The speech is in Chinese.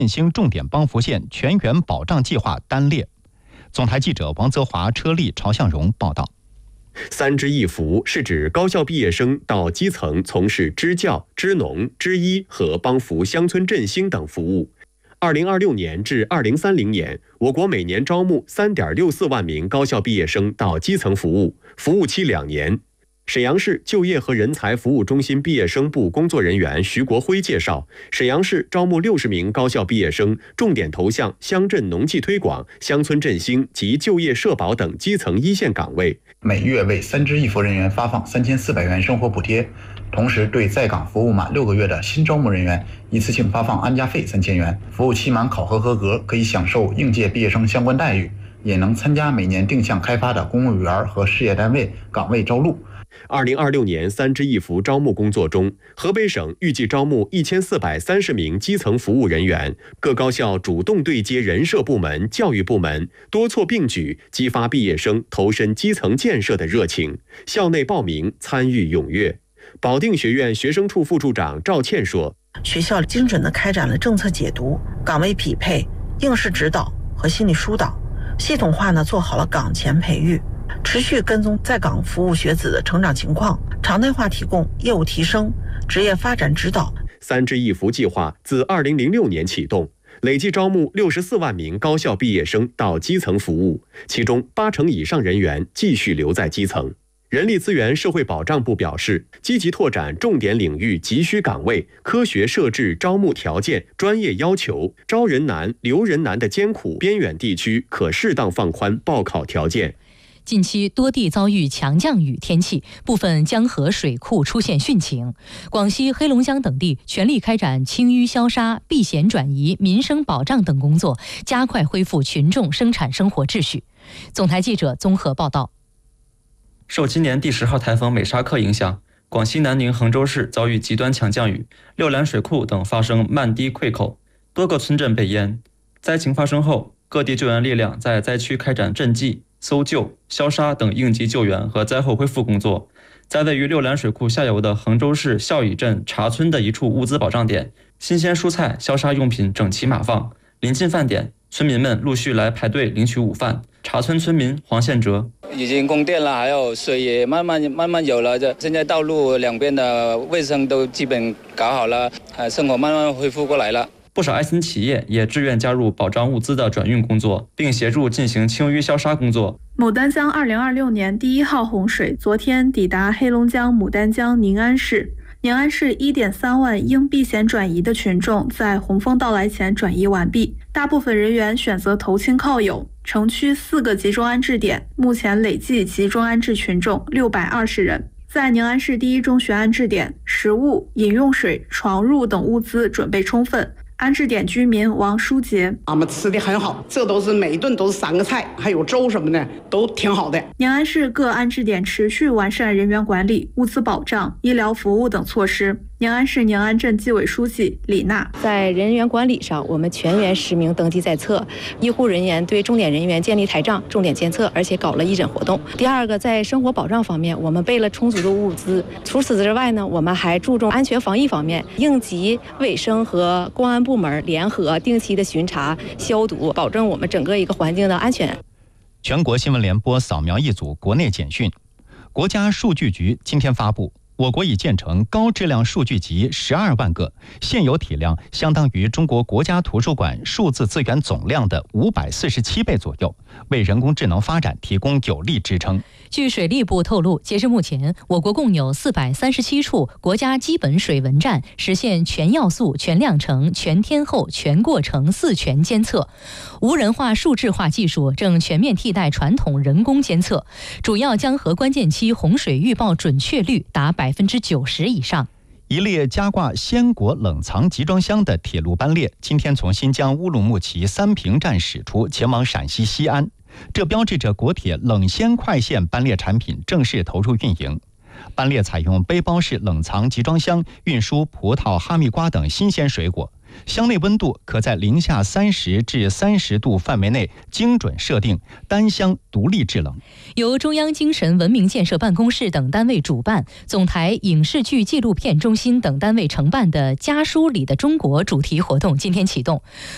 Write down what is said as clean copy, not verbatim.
振兴重点帮扶线全员保障计划单列。总台记者王泽华、车丽、曹向荣报道。 三支一扶是指高校毕业生到基层从事支教、支农、支医和帮扶乡村振兴等服务。2026年至2030年，我国每年招募3.64万名高校毕业生到基层服务，服务期2年。沈阳市就业和人才服务中心毕业生部工作人员徐国辉介绍，沈阳市招募60名高校毕业生，重点投向乡镇农技推广、乡村振兴及就业社保等基层一线岗位。 每月为三支一扶人员发放3400元生活补贴，同时对在岗服务满6个月的新招募人员一次性发放安家费3000元，服务期满考核合格可以享受应届毕业生相关待遇，也能参加每年定向开发的公务员和事业单位岗位招录。 2026年三支一扶招募工作中，河北省预计招募1430名基层服务人员，各高校主动对接人社部门、教育部门，多措并举，激发毕业生投身基层建设的热情。校内报名参与踊跃。保定学院学生处副处长赵倩说：“ 学校精准地开展了政策解读、岗位匹配、应试指导和心理疏导，系统化做好了岗前培育。”持续跟踪在岗服务学子的成长情况，常态化提供业务提升、职业发展指导。 三支一扶计划自2006年启动，累计招募64万名高校毕业生到基层服务，其中80%以上人员继续留在基层。人力资源社会保障部表示，积极拓展重点领域急需岗位，科学设置招募条件、专业要求，招人难、留人难的艰苦边远地区可适当放宽报考条件。 近期多地遭遇强降雨天气，部分江河水库出现汛情。广西、黑龙江等地全力开展清淤消杀、避险转移、民生保障等工作，加快恢复群众生产生活秩序。总台记者综合报道。 受今年第10号台风美沙克影响，广西南宁衡州市遭遇极端强降雨，六兰水库等发生漫堤溃口，多个村镇被淹。灾情发生后，各地救援力量在灾区开展赈济、搜救、消杀等应急救援和灾后恢复工作。在位于六兰水库下游的衡州市孝乙镇茶村的一处物资保障点，新鲜蔬菜、消杀用品整齐码放。临近饭点，村民们陆续来排队领取午饭。茶村村民黄宪哲： 已经供电了，还有水也慢慢有了，现在道路两边的卫生都基本搞好了，生活慢慢恢复过来了。 不少爱心企业也志愿加入保障物资的转运工作，并协助进行清淤消杀工作。 牡丹江2026年第1号洪水昨天抵达黑龙江牡丹江宁安市。宁安市1.3万应避险转移的群众在洪峰到来前转移完毕，大部分人员选择投亲靠友。城区4个集中安置点，目前累计集中安置群众620人。在宁安市第1中学安置点，食物、饮用水、床褥等物资准备充分。安置点居民王书杰： 俺们吃的很好，这都是每一顿都是3个菜，还有粥什么的，都挺好的。 宁安市各安置点持续完善人员管理、物资保障、医疗服务等措施。宁安市宁安镇纪委书记李娜： 在人员管理上，我们全员实名登记在册，医护人员对重点人员建立台账，重点监测，而且搞了义诊活动。第二个，在生活保障方面，我们备了充足的物资。除此之外呢，我们还注重安全防疫方面，应急卫生和公安部门联合定期的巡查、消毒，保证我们整个一个环境的安全。 全国新闻联播扫描一组国内简讯。国家数据局今天发布，我国已建成高质量数据集12万个，现有体量相当于中国国家图书馆数字资源总量的547倍左右，为人工智能发展提供有力支撑。 据水利部透露，截至目前，我国共有437处国家基本水文站实现全要素、全量程、全天候、全过程4全监测。无人化、数字化技术正全面替代传统人工监测，主要江河关键期洪水预报准确率达90%以上。 一列加挂鲜果冷藏集装箱的铁路班列今天从新疆乌鲁木齐三平站驶出，前往陕西西安。这标志着国铁冷鲜快线班列产品正式投入运营。班列采用背包式冷藏集装箱运输葡萄、哈密瓜等新鲜水果，箱内温度可在零下30至30度范围内精准设定，单箱独立制冷。 由中央精神文明建设办公室等单位主办，总台影视剧纪录片中心等单位承办的家书里的中国主题活动今天启动。